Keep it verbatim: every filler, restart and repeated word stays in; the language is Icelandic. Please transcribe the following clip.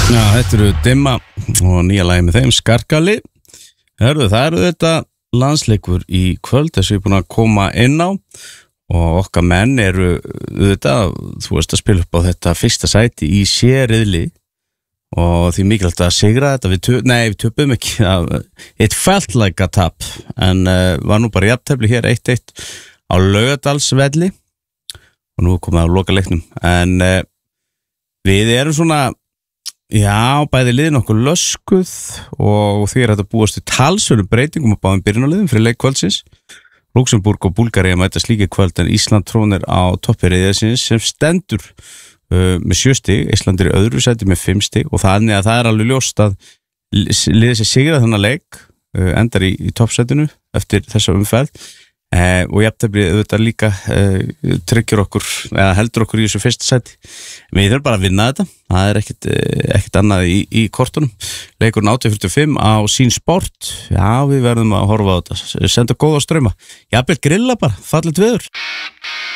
Já, þetta eru Dimma og nýja lagi með þeim, Skarkali. Hörðu, það eru þetta landsleikur í kvöld þess að við erum búin að koma inn á og okkar menn eru þetta, þú veist að spila upp á þetta fyrsta sæti í sériðli og því mikilvægt að sigra þetta við, töp, nei, við töpum ekki it felt like a tap en uh, var nú bara jafntefli hér eitt eitt á Laugardalsvelli og nú er komið að loka leiknum en uh, við erum svona já, bæði liðin okkur löskuð og því er þetta búast við talsverðum breytingum á báðum byrjunarliðum fyrir leik kvöldsins. Luxemburg og Búlgaría mæta slíki kvöld en Ísland trónir á toppi riðilsins sem stendur uh, með sjö stig, Ísland er í öðru sæti með fimm stig og þannig að það er alveg ljóst að liðið sér sigrað þennan leik uh, endar í, í toppsætinu eftir þessa umferð uh, og jafnteflið auðvitað líka uh, tryggjur okkur, eða heldur okkur í þessu fyrsta sæti. Við þurfum bara að vinna þetta, það er ekkit, ekkit annað í, í kortunum. Leikurinn átján fjörutíu og fimm á Sín Sport, já við verðum að horfa á þetta, senda góða ströma, jafnvel grilla bara, fallet veður.